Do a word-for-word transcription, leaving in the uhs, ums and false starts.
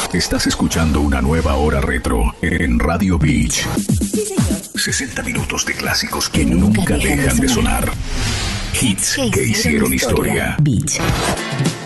Estás escuchando una nueva hora retro en Radio Beach. Sí, señor. sesenta minutos de clásicos que nunca dejan de sonar. Hits que hicieron historia. Beach.